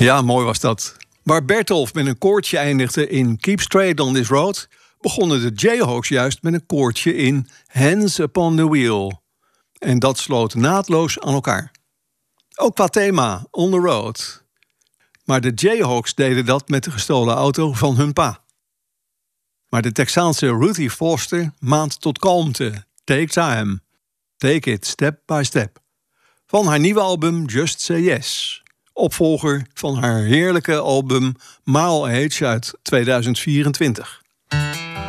Ja, mooi was dat. Waar Bertolf met een koortje eindigde in Keep Straight on This Road, begonnen de Jayhawks juist met een koortje in Hands Upon the Wheel. En dat sloot naadloos aan elkaar. Ook qua thema, On the Road. Maar de Jayhawks deden dat met de gestolen auto van hun pa. Maar de Texaanse Ruthie Foster maant tot kalmte. Take time. Take it step by step. Van haar nieuwe album Just Say Yes. Opvolger van haar heerlijke album Mile Age uit 2024.